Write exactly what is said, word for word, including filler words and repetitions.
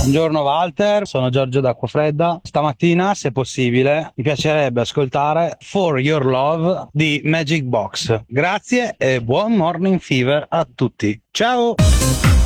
Buongiorno Walter, sono Giorgio d'Acquafredda. Stamattina, se possibile, mi piacerebbe ascoltare For Your Love di Magic Box. Grazie e buon morning fever a tutti. Ciao!